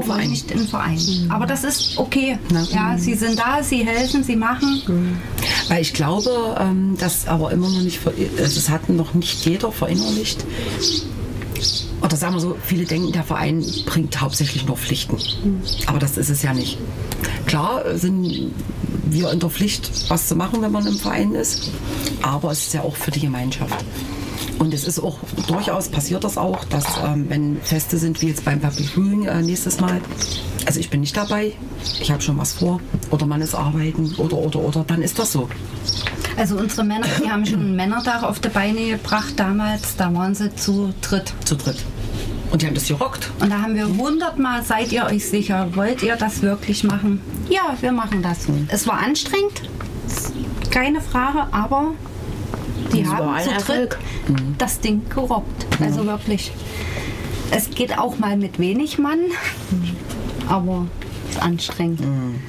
Verein. Nicht im Verein. Aber das ist okay. Ja, sie sind da, sie helfen, sie machen. Weil ich glaube, dass aber immer noch nicht, es hat noch nicht jeder verinnerlicht. Oder sagen wir so, viele denken, der Verein bringt hauptsächlich nur Pflichten. Aber das ist es ja nicht. Klar sind wir in der Pflicht, was zu machen, wenn man im Verein ist. Aber es ist ja auch für die Gemeinschaft. Und es ist auch durchaus, passiert das auch, dass wenn Feste sind, wie jetzt beim Public Viewing nächstes Mal, also ich bin nicht dabei, ich habe schon was vor, oder man ist arbeiten, oder, dann ist das so. Also unsere Männer, die haben schon einen Männertag auf die Beine gebracht damals, da waren sie zu dritt. Zu dritt. Und die haben das gerockt. Und da haben wir 100-mal, seid ihr euch sicher, wollt ihr das wirklich machen? Ja, wir machen das. Es war anstrengend, keine Frage, aber die haben zu dritt das Ding gerockt. Also wirklich. Es geht auch mal mit wenig Mann, aber es ist anstrengend.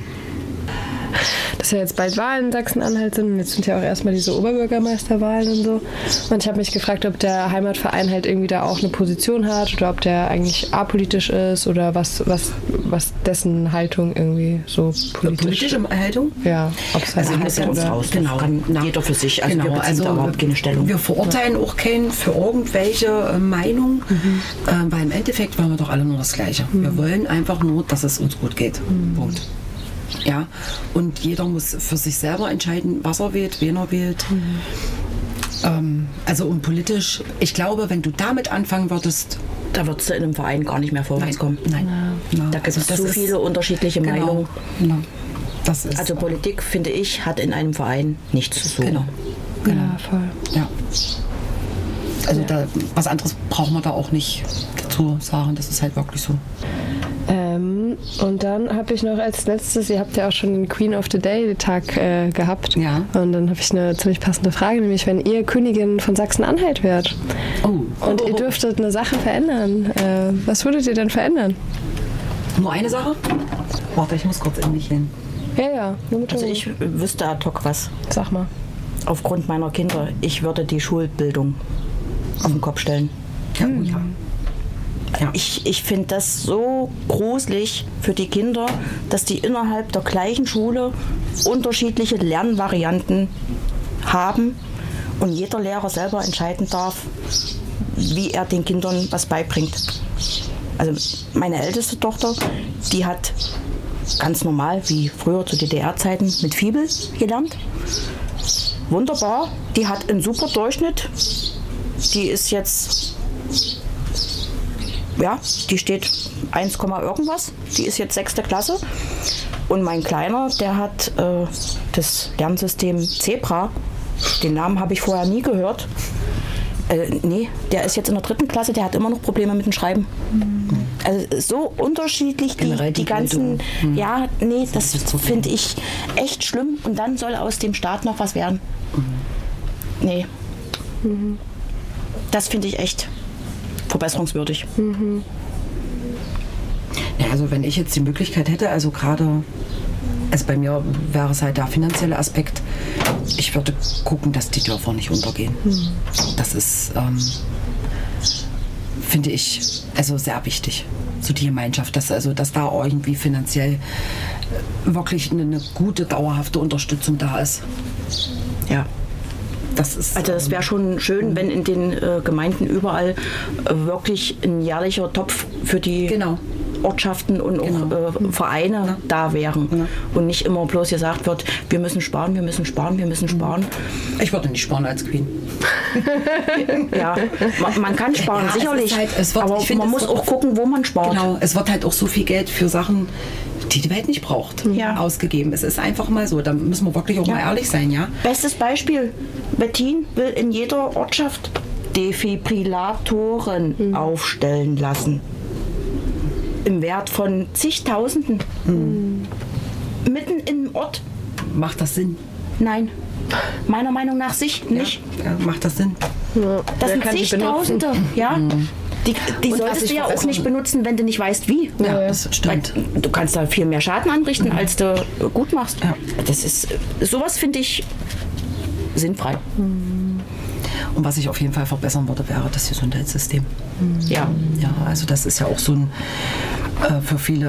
Dass ja jetzt bald Wahlen in Sachsen-Anhalt sind und jetzt sind ja auch erstmal diese Oberbürgermeisterwahlen und so. Und ich habe mich gefragt, ob der Heimatverein halt irgendwie da auch eine Position hat oder ob der eigentlich apolitisch ist oder was dessen Haltung irgendwie so politisch ist. Politische Haltung? Ja, ob es halt Also ganz raus. Genau. Kann jeder für sich. Also Genau, wir beziehen da überhaupt keine Stellung. Wir verurteilen auch keinen für irgendwelche Meinung, weil im Endeffekt wollen wir doch alle nur das Gleiche. Wir wollen einfach nur, dass es uns gut geht. Punkt. Ja, und jeder muss für sich selber entscheiden, was er wählt, wen er wählt. Also und politisch, ich glaube, wenn du damit anfangen würdest, Da würdest du in einem Verein gar nicht mehr vorwärts kommen. Nein. Da gibt es so viele unterschiedliche Meinungen. Genau. Das ist Also Politik, finde ich, hat in einem Verein nichts zu suchen. Genau. Ja, voll. Ja. Also da, was anderes braucht man da auch nicht dazu sagen, das ist halt wirklich so. Und dann habe ich noch als letztes, ihr habt ja auch schon den Queen of the Day Tag gehabt. Ja. Und dann habe ich eine ziemlich passende Frage, nämlich wenn ihr Königin von Sachsen-Anhalt wärt und ihr dürftet eine Sache verändern, was würdet ihr denn verändern? Nur eine Sache? Warte, ich muss kurz in mich hin. Ja, nur mit Also ich wüsste ad hoc was. Sag mal. Aufgrund meiner Kinder. Ich würde die Schulbildung auf den Kopf stellen. Ja, oh ja. Ja. Ich finde das so gruselig für die Kinder, dass die innerhalb der gleichen Schule unterschiedliche Lernvarianten haben und jeder Lehrer selber entscheiden darf, wie er den Kindern was beibringt. Also meine älteste Tochter, die hat ganz normal, wie früher zu DDR-Zeiten, mit Fibel gelernt. Wunderbar, die hat einen super Durchschnitt. Die ist jetzt... Ja, die steht 1, irgendwas. Die ist jetzt 6. Klasse. Und mein Kleiner, der hat das Lernsystem Zebra. Den Namen habe ich vorher nie gehört. Nee, der ist jetzt in der 3. Klasse, der hat immer noch Probleme mit dem Schreiben. Also so unterschiedlich die ganzen... Ja, nee, das finde ich echt schlimm. Und dann soll aus dem Staat noch was werden. Nee. Das finde ich echt verbesserungswürdig. Ja, also wenn ich jetzt die Möglichkeit hätte, also gerade, also bei mir wäre es halt der finanzielle Aspekt, ich würde gucken, dass die Dörfer nicht untergehen. Das ist, finde ich, also sehr wichtig, so die Gemeinschaft, dass da irgendwie finanziell wirklich eine gute, dauerhafte Unterstützung da ist. Ja. Also das wäre schon schön, wenn in den Gemeinden überall wirklich ein jährlicher Topf für die Ortschaften und auch Vereine da wären. Und nicht immer bloß gesagt wird, wir müssen sparen, wir müssen sparen, wir müssen sparen. Ich würde nicht sparen als Queen. Ja, man kann sparen, sicherlich. Aber man muss auch gucken, wo man spart. Genau, es wird halt auch so viel Geld für Sachen, die die Welt nicht braucht, ausgegeben. Es ist einfach mal so, da müssen wir wirklich auch mal ehrlich sein, ja. Bestes Beispiel, Bettin will in jeder Ortschaft Defibrillatoren aufstellen lassen. Im Wert von zigtausenden. Mitten im Ort. Macht das Sinn? Nein. Meiner Meinung nach nicht. Ja, macht das Sinn? Das sind zigtausende, ja. Die solltest du ja auch nicht benutzen, wenn du nicht weißt, wie. Ja, das stimmt. Weil du kannst da viel mehr Schaden anrichten, als du gut machst. Ja. Das ist, sowas finde ich sinnfrei. Und was ich auf jeden Fall verbessern würde, wäre das Gesundheitssystem. Ja. Ja, also das ist ja auch so ein für viele